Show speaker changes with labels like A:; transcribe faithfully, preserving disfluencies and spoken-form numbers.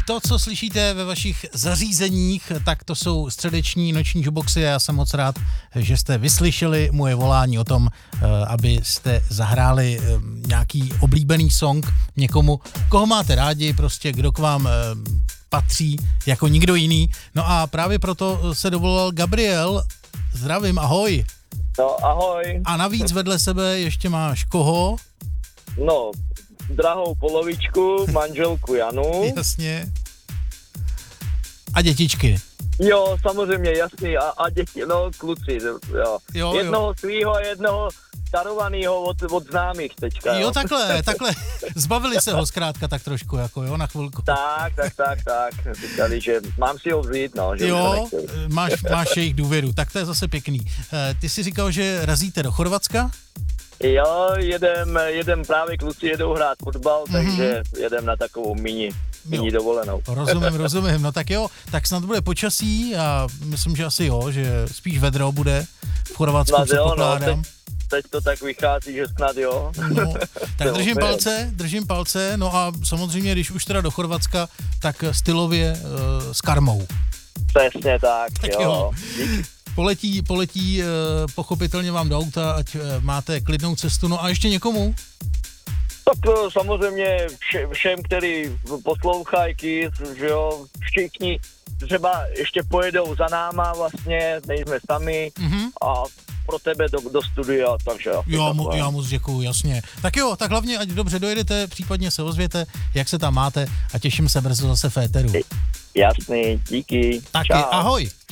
A: To, co slyšíte ve vašich zařízeních, tak to jsou středeční noční jukeboxy. Já jsem moc rád, že jste vyslyšeli moje volání o tom, abyste zahráli nějaký oblíbený song někomu, koho máte rádi, prostě kdo k vám patří jako nikdo jiný. No a právě proto se dovolal Gabriel. Zdravím, ahoj.
B: No, ahoj.
A: A navíc vedle sebe ještě máš koho?
B: No, drahou polovičku, manželku Janu.
A: Jasně. A dětičky.
B: Jo, samozřejmě, jasný. A, a děti, no, kluci, jo.
A: jo
B: jednoho
A: jo.
B: svýho a jednoho darovanýho od, od známých teďka.
A: Jo,
B: jo,
A: takhle, takhle. Zbavili se ho zkrátka tak trošku, jako jo, na chvilku.
B: Tak, tak, tak, tak. Říkali, že mám si ho vzít, no. Že
A: jo, máš, máš jejich důvěru, tak to je zase pěkný. Ty jsi říkal, že razíte do Chorvatska?
B: Jo, jedem, jedem právě kluci jedou hrát fotbal, mm-hmm. takže jedem na takovou mini, mini dovolenou.
A: Rozumím, rozumím. No tak jo, tak snad bude počasí a myslím, že asi jo, že spíš vedro bude v Chorvatsku,
B: snad jo,
A: předpokládám.
B: No, teď, teď to tak vychází, že snad jo.
A: No, tak držím palce, držím palce, no a samozřejmě, když už teda do Chorvatska, tak stylově uh, s karmou.
B: Přesně tak,
A: tak
B: jo.
A: jo. Poletí, poletí uh, pochopitelně vám do auta, ať uh, máte klidnou cestu, no a ještě někomu?
B: Tak uh, samozřejmě vše, všem, který poslouchají Kiss, že jo, všichni třeba ještě pojedou za náma vlastně, nejsme sami mm-hmm. a pro tebe do, do studia, takže jo.
A: Jo, mu, já moc děkuju, jasně. Tak jo, tak hlavně, ať dobře dojedete, případně se ozvěte, jak se tam máte a těším se brzo zase v éteru.
B: Jasný, díky.
A: Taky,
B: čau.
A: Ahoj.